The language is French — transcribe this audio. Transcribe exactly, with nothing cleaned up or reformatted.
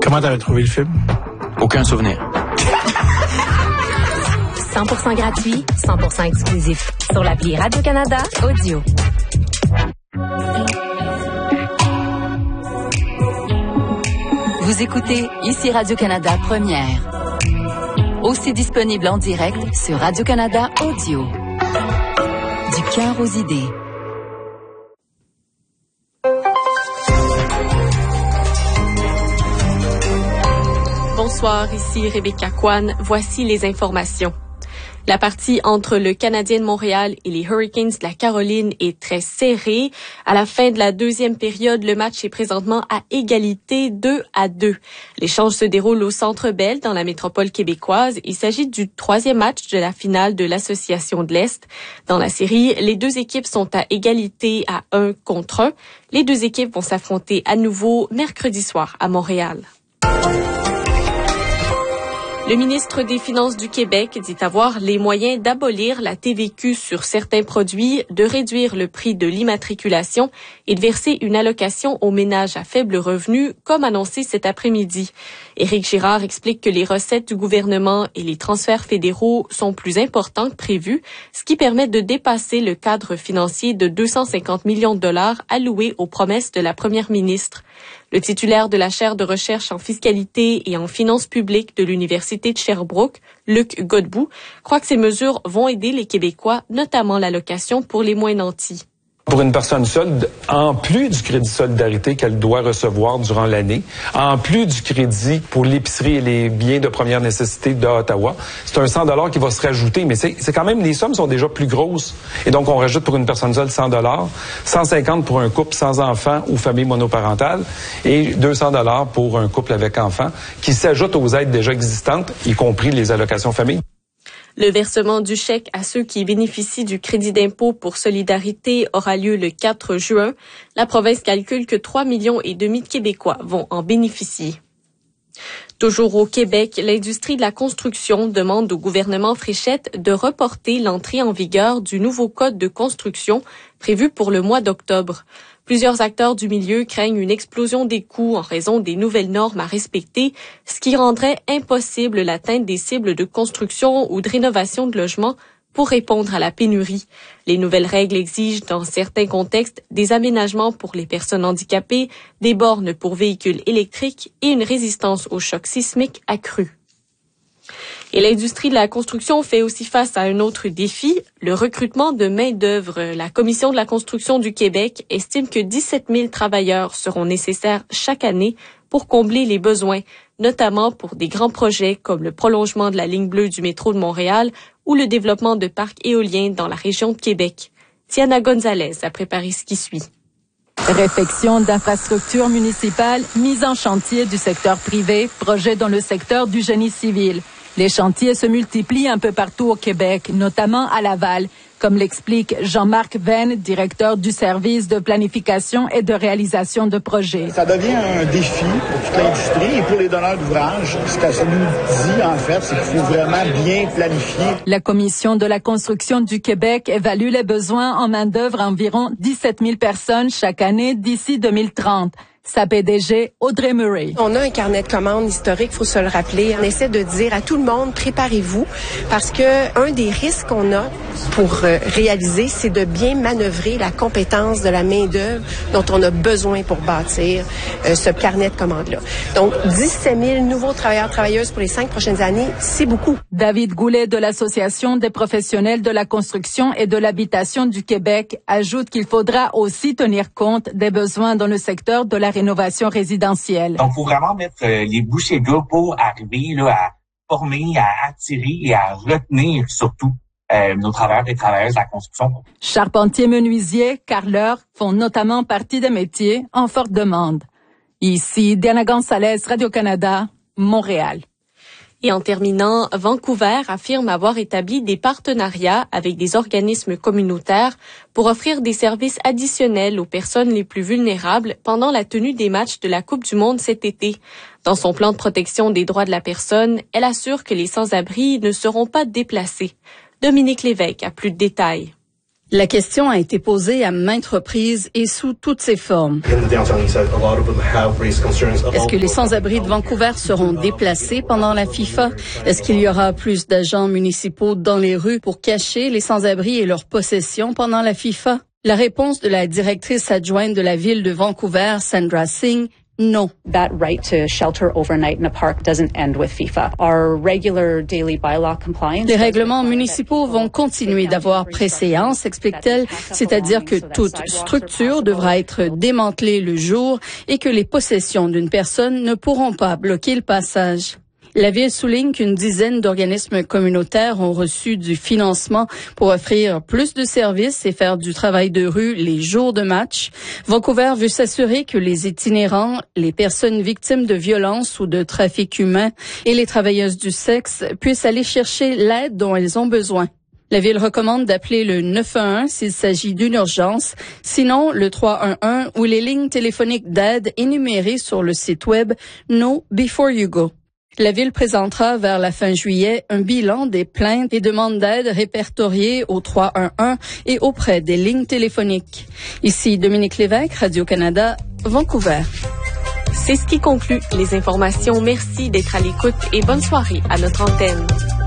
Comment t'avais trouvé le film? Aucun souvenir. cent pour cent gratuit, cent pour cent exclusif. Sur l'appli Radio-Canada Audio. Vous écoutez ici Radio-Canada Première. Aussi disponible en direct sur Radio-Canada Audio. Du cœur aux idées. Bonsoir, ici Rebecca Kwan. Voici les informations. La partie entre le Canadien de Montréal et les Hurricanes de la Caroline est très serrée. À la fin de la deuxième période, le match est présentement à égalité deux à deux. L'échange se déroule au Centre Bell dans la métropole québécoise. Il s'agit du troisième match de la finale de l'Association de l'Est. Dans la série, les deux équipes sont à égalité à un contre un. Les deux équipes vont s'affronter à nouveau mercredi soir à Montréal. Le ministre des Finances du Québec dit avoir les moyens d'abolir la T V Q sur certains produits, de réduire le prix de l'immatriculation et de verser une allocation aux ménages à faible revenu, comme annoncé cet après-midi. Éric Girard explique que les recettes du gouvernement et les transferts fédéraux sont plus importants que prévu, ce qui permet de dépasser le cadre financier de deux cent cinquante millions de dollars alloués aux promesses de la première ministre. Le titulaire de la chaire de recherche en fiscalité et en finances publiques de l'Université de Sherbrooke, Luc Godbout, croit que ces mesures vont aider les Québécois, notamment l'allocation pour les moins nantis. Pour une personne seule, en plus du crédit solidarité qu'elle doit recevoir durant l'année, en plus du crédit pour l'épicerie et les biens de première nécessité d'Ottawa, c'est un cent dollars qui va se rajouter, mais c'est, c'est quand même, les sommes sont déjà plus grosses. Et donc, on rajoute pour une personne seule cent dollars, cent cinquante pour un couple sans enfants ou famille monoparentale et deux cents dollars pour un couple avec enfants qui s'ajoutent aux aides déjà existantes, y compris les allocations famille. Le versement du chèque à ceux qui bénéficient du crédit d'impôt pour solidarité aura lieu le quatre juin. La province calcule que trois millions et demi de Québécois vont en bénéficier. Toujours au Québec, l'industrie de la construction demande au gouvernement Fréchette de reporter l'entrée en vigueur du nouveau code de construction prévu pour le mois d'octobre. Plusieurs acteurs du milieu craignent une explosion des coûts en raison des nouvelles normes à respecter, ce qui rendrait impossible l'atteinte des cibles de construction ou de rénovation de logements pour répondre à la pénurie. Les nouvelles règles exigent, dans certains contextes, des aménagements pour les personnes handicapées, des bornes pour véhicules électriques et une résistance aux chocs sismiques accrue. Et l'industrie de la construction fait aussi face à un autre défi, le recrutement de main-d'œuvre. La Commission de la construction du Québec estime que dix-sept mille travailleurs seront nécessaires chaque année pour combler les besoins, notamment pour des grands projets comme le prolongement de la ligne bleue du métro de Montréal ou le développement de parcs éoliens dans la région de Québec. Tiana Gonzalez a préparé ce qui suit. Réfection d'infrastructures municipales, mise en chantier du secteur privé, projet dans le secteur du génie civil. Les chantiers se multiplient un peu partout au Québec, notamment à Laval, comme l'explique Jean-Marc Venn, directeur du service de planification et de réalisation de projets. Ça devient un défi pour toute l'industrie et pour les donneurs d'ouvrage. Ce que ça nous dit, en fait, c'est qu'il faut vraiment bien planifier. La Commission de la construction du Québec évalue les besoins en main-d'œuvre à environ dix-sept mille personnes chaque année d'ici deux mille trente. Sa P D G, Audrey Murray. On a un carnet de commandes historique, il faut se le rappeler. On essaie de dire à tout le monde, préparez-vous, parce que un des risques qu'on a pour euh, réaliser, c'est de bien manœuvrer la compétence de la main-d'œuvre dont on a besoin pour bâtir euh, ce carnet de commandes-là. Donc, dix-sept mille nouveaux travailleurs, travailleuses pour les cinq prochaines années, c'est beaucoup. David Goulet de l'Association des professionnels de la construction et de l'habitation du Québec ajoute qu'il faudra aussi tenir compte des besoins dans le secteur de la rénovation résidentielle. Donc, il faut vraiment mettre euh, les bouchées doubles pour arriver là, à former, à attirer et à retenir surtout euh, nos travailleurs et travailleuses de la construction. Charpentiers, menuisiers, carreleurs font notamment partie des métiers en forte demande. Ici, Diana Gonzalez, Radio-Canada, Montréal. Et en terminant, Vancouver affirme avoir établi des partenariats avec des organismes communautaires pour offrir des services additionnels aux personnes les plus vulnérables pendant la tenue des matchs de la Coupe du Monde cet été. Dans son plan de protection des droits de la personne, elle assure que les sans-abri ne seront pas déplacés. Dominique Lévesque a plus de détails. La question a été posée à maintes reprises et sous toutes ses formes. Est-ce que les sans-abri de Vancouver seront déplacés pendant la FIFA? Est-ce qu'il y aura plus d'agents municipaux dans les rues pour cacher les sans-abri et leurs possessions pendant la FIFA? La réponse de la directrice adjointe de la ville de Vancouver, Sandra Singh, non. That right to shelter overnight in a park doesn't end with FIFA. Our regular daily bylaw compliance. Les règlements municipaux vont continuer d'avoir préséance, explique-t-elle, c'est-à-dire que toute structure devra être démantelée le jour et que les possessions d'une personne ne pourront pas bloquer le passage. La Ville souligne qu'une dizaine d'organismes communautaires ont reçu du financement pour offrir plus de services et faire du travail de rue les jours de match. Vancouver veut s'assurer que les itinérants, les personnes victimes de violences ou de trafic humain et les travailleuses du sexe puissent aller chercher l'aide dont elles ont besoin. La Ville recommande d'appeler le neuf un un s'il s'agit d'une urgence, sinon le trois un un ou les lignes téléphoniques d'aide énumérées sur le site web Know Before You Go. La Ville présentera vers la fin juillet un bilan des plaintes et demandes d'aide répertoriées au trois un un et auprès des lignes téléphoniques. Ici Dominique Lévesque, Radio-Canada, Vancouver. C'est ce qui conclut les informations. Merci d'être à l'écoute et bonne soirée à notre antenne.